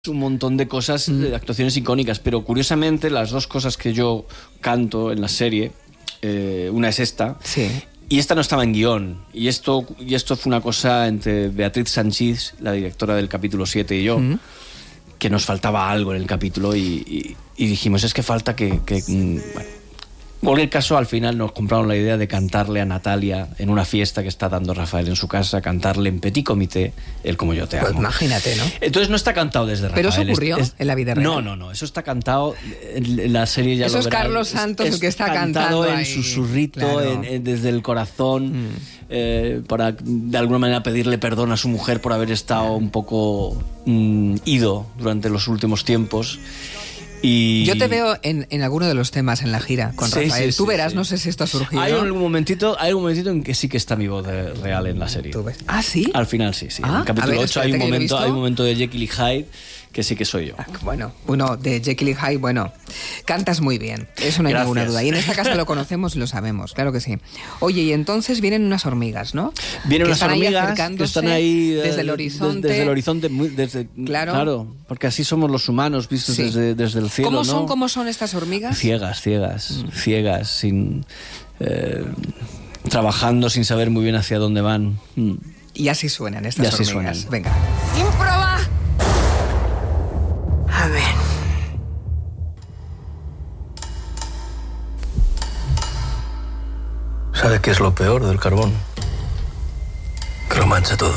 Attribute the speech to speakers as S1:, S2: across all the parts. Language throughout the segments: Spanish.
S1: un montón de cosas, de actuaciones icónicas, pero curiosamente las dos cosas que yo canto en la serie, una es esta,
S2: sí.
S1: Y esta no estaba en guión, y esto fue una cosa entre Beatriz Sanchís, la directora del capítulo 7, y yo, que nos faltaba algo en el capítulo, y dijimos, es que falta que bueno. En cualquier caso, al final nos compraron la idea de cantarle a Natalia en una fiesta que está dando Rafael en su casa, cantarle en petit comité, el Como yo te amo.
S2: Pues imagínate, ¿no?
S1: Entonces no está cantado desde Rafael.
S2: ¿Pero eso ocurrió en la vida real?
S1: No, eso está cantado en la serie, ya
S2: eso
S1: lo verás.
S2: Es Carlos Santos el que está cantando
S1: en
S2: ahí.
S1: susurrito,
S2: Claro.
S1: desde el corazón, para de alguna manera pedirle perdón a su mujer por haber estado un poco ido durante los últimos tiempos. Y
S2: yo te veo en alguno de los temas en la gira con Rafael. Tú verás, no sé si esto ha surgido.
S1: Hay un momentito en que sí que está mi voz real en la serie.
S2: ¿Tú ves? ¿Ah, sí?
S1: Al final sí. En el capítulo 8 hay un momento de Jekyll y Hyde que sí que soy yo.
S2: Bueno, de Jekyll y Hyde, bueno, cantas muy bien, eso no hay ninguna duda. Y en esta casa lo conocemos y lo sabemos, claro que sí. Oye, y entonces vienen unas hormigas, ¿no?
S1: Vienen unas hormigas que están ahí
S2: desde el horizonte.
S1: Desde el horizonte, claro, porque así somos los humanos, vistos desde el cielo.
S2: ¿Cómo son estas hormigas?
S1: Ciegas, sin trabajando sin saber muy bien hacia dónde van.
S2: Y así suenan estas hormigas.
S1: Suenan.
S2: Venga. ¡Improba! A ver.
S3: ¿Sabe qué es lo peor del carbón? Que lo mancha todo.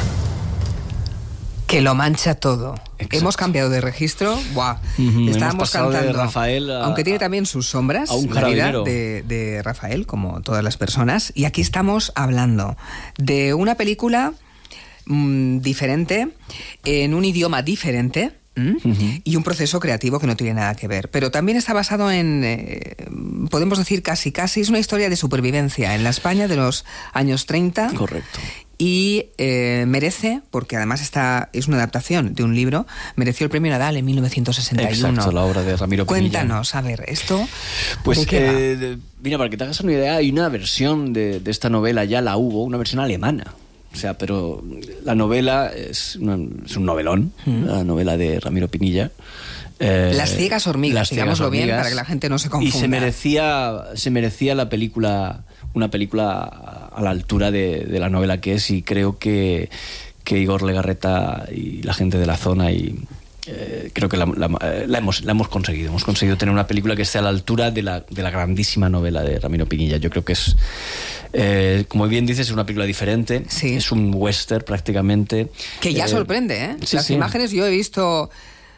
S2: Que lo mancha todo.
S1: Exacto.
S2: Hemos cambiado de registro. ¡Buah! Estábamos cantando
S1: de Rafael
S2: aunque tiene también sus sombras,
S1: a un
S2: la vida
S1: carabinero
S2: de Rafael, como todas las personas. Y aquí estamos hablando de una película diferente, en un idioma diferente. Y un proceso creativo que no tiene nada que ver. Pero también está basado en, podemos decir casi, es una historia de supervivencia en la España de los años 30.
S1: Correcto.
S2: Y merece, porque además es una adaptación de un libro, mereció el premio Nadal en 1961.
S1: Exacto, la obra de Ramiro Pinilla.
S2: Cuéntanos, a ver, esto...
S1: Pues mira, para que te hagas una idea, hay una versión de esta novela, ya la hubo, una versión alemana. O sea, pero la novela es un novelón, la novela de Ramiro Pinilla.
S2: Las ciegas hormigas, digámoslo bien, para que la gente no se confunda.
S1: Y se merecía la película, una película a la altura de la novela que es, y creo que Igor Legarreta y la gente de la zona creo que la hemos conseguido. Hemos conseguido tener una película que esté a la altura de la grandísima novela de Ramiro Pinilla. Yo creo que es, como bien dices, es una película diferente.
S2: Sí.
S1: Es un western prácticamente.
S2: Que ya sorprende, ¿eh?
S1: Sí,
S2: Las imágenes yo he visto...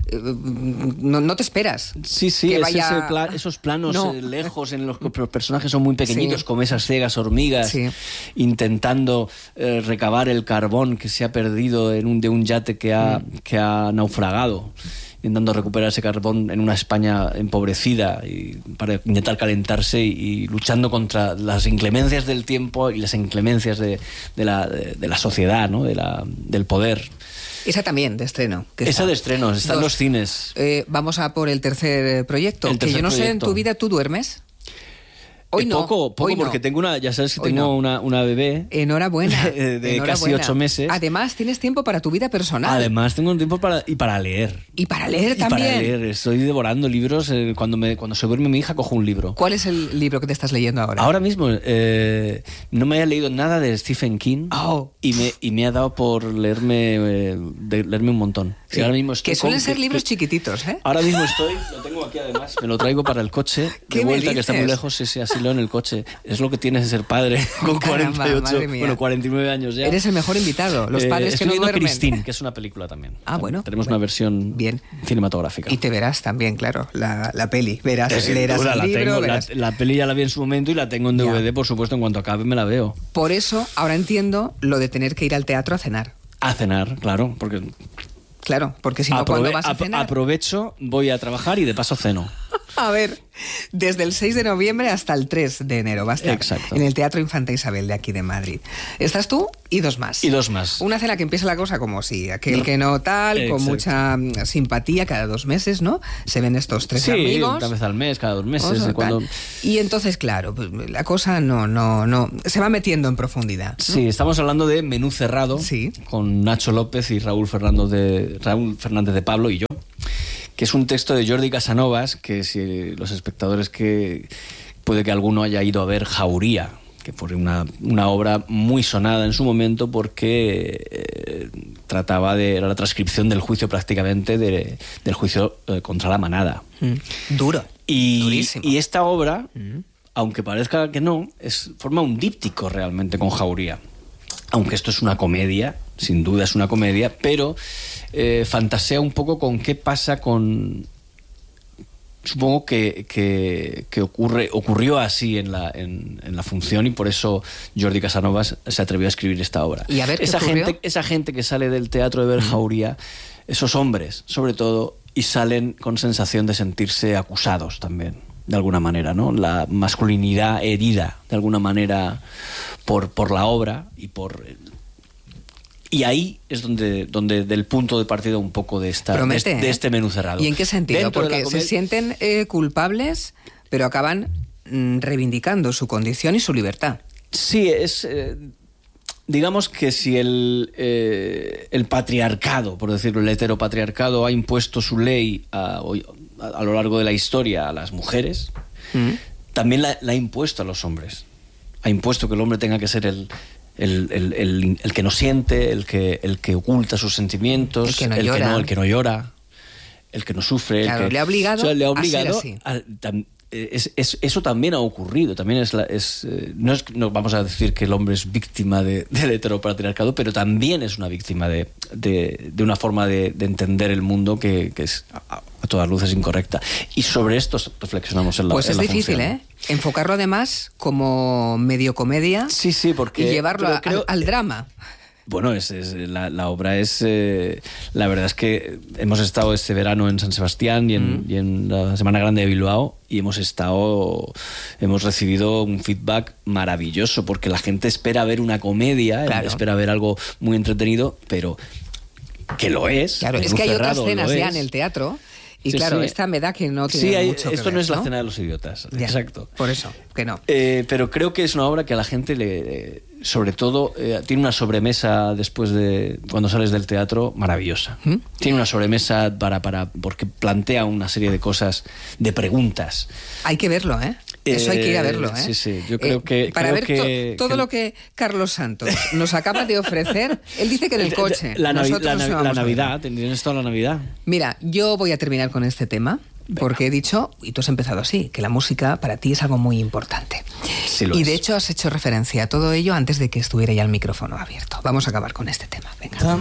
S2: No te esperas.
S1: Sí, que vaya... esos planos lejos en los que los personajes son muy pequeñitos, como esas ciegas hormigas, intentando recabar el carbón que se ha perdido de un yate que ha naufragado, intentando recuperar ese carbón en una España empobrecida y para intentar calentarse y luchando contra las inclemencias del tiempo y las inclemencias de la sociedad, ¿no? del poder.
S2: Esa también, de estreno.
S1: Esa de estreno, está en los cines.
S2: Vamos a por el tercer proyecto. Que yo no sé, en tu vida, ¿tú duermes? Hoy no.
S1: Poco,
S2: hoy
S1: porque
S2: no.
S1: tengo una bebé.
S2: Enhorabuena.
S1: de casi 8 meses.
S2: Además, tienes tiempo para tu vida personal.
S1: Además, tengo un tiempo para leer.
S2: Y para leer también.
S1: Para leer. Estoy devorando libros. Cuando se duerme mi hija, cojo un libro.
S2: ¿Cuál es el libro que te estás leyendo ahora?
S1: Ahora mismo, no me había leído nada de Stephen King. Y me ha dado por leerme un montón.
S2: Sí.
S1: Ahora mismo
S2: que suelen ser libros chiquititos, ¿eh?
S1: Ahora mismo lo tengo aquí además, me lo traigo para el coche, de vuelta, que está muy lejos, así lo en el coche. Es lo que tienes de ser padre con 49 años ya.
S2: Eres el mejor invitado, los padres que no duermen.
S1: Christine, que es una película también.
S2: Bueno.
S1: Tenemos una versión cinematográfica.
S2: Y te verás también, claro, la peli. Leerás el libro,
S1: la peli ya la vi en su momento y la tengo en DVD, por supuesto, en cuanto acabe me la veo.
S2: Por eso, ahora entiendo lo de tener que ir al teatro a cenar.
S1: A cenar, claro, porque...
S2: Claro, porque si no, ¿cuándo vas a cenar?
S1: Aprovecho, voy a trabajar y de paso ceno.
S2: A ver, desde el 6 de noviembre hasta el 3 de enero va a estar.
S1: Exacto.
S2: En el Teatro Infanta Isabel de aquí de Madrid. Estás tú y dos más.
S1: Y dos más.
S2: Una cena que empieza la cosa como si aquel que no tal,
S1: Exacto.
S2: con mucha simpatía, cada 2 meses, ¿no? Se ven estos tres
S1: sí,
S2: amigos.
S1: una vez al mes, cada 2 meses.
S2: Cuando... Y entonces, claro, la cosa no se va metiendo en profundidad, ¿no?
S1: Sí, estamos hablando de Menú Cerrado,
S2: sí,
S1: con Nacho López y Raúl Fernández de Pablo y yo, que es un texto de Jordi Casanovas, que si los espectadores que puede que alguno haya ido a ver Jauría, que fue una obra muy sonada en su momento porque era la transcripción del juicio prácticamente del juicio contra la manada.
S2: Duro, durísimo.
S1: Y esta obra, aunque parezca que no, forma un díptico realmente con Jauría. Aunque esto es una comedia, sin duda es una comedia, pero fantasea un poco con qué pasa con... Supongo que ocurrió así en la función y por eso Jordi Casanovas se atrevió a escribir esta obra.
S2: ¿Y a ver
S1: esa gente que sale del teatro de ver Jauría, esos hombres, sobre todo, y salen con sensación de sentirse acusados también, de alguna manera, ¿no? La masculinidad herida, de alguna manera, por la obra y ahí es donde del punto de partida un poco de este Menú Cerrado.
S2: ¿Y en qué sentido? Porque se sienten culpables, pero acaban reivindicando su condición y su libertad.
S1: Sí, digamos que si el patriarcado, por decirlo, el heteropatriarcado ha impuesto su ley a lo largo de la historia a las mujeres, también la ha impuesto a los hombres. Ha impuesto que el hombre tenga que ser el que no siente, el que oculta sus sentimientos, el que no llora, el que no sufre.
S2: Claro, le ha obligado,
S1: a ser
S2: así.
S1: Eso también ha ocurrido. También no vamos a decir que el hombre es víctima del heteropatriarcado, pero también es una víctima de una forma de entender el mundo que es a todas luces incorrecta. Y sobre esto reflexionamos en la
S2: Pues es difícil,
S1: función.
S2: Enfocarlo además como medio comedia.
S1: Sí, porque...
S2: Y llevarlo al drama.
S1: Bueno, la obra es... la verdad es que hemos estado este verano en San Sebastián y en la Semana Grande de Bilbao y hemos recibido un feedback maravilloso porque la gente espera ver una comedia,
S2: claro,
S1: espera ver algo muy entretenido, pero que lo es.
S2: Claro, es que hay otras cenas ya en el teatro. Y sí, claro, esta me da que no tiene mucho que
S1: esto
S2: ver,
S1: no es la cena de los idiotas. Ya, exacto.
S2: Por eso, que no.
S1: Pero creo que es una obra que a la gente sobre todo, tiene una sobremesa después de cuando sales del teatro maravillosa. Tiene una sobremesa porque plantea una serie de cosas, de preguntas.
S2: Hay que verlo, Eso hay que ir a verlo,
S1: Sí, yo creo que...
S2: Para
S1: creo
S2: ver todo lo que Carlos Santos nos acaba de ofrecer, él dice que en el coche.
S1: La Navidad, tienes toda la Navidad.
S2: Mira, yo voy a terminar con este tema, porque he dicho, y tú has empezado así, que la música para ti es algo muy importante.
S1: Sí,
S2: y de hecho has hecho referencia a todo ello antes de que estuviera ya el micrófono abierto. Vamos a acabar con este tema, venga.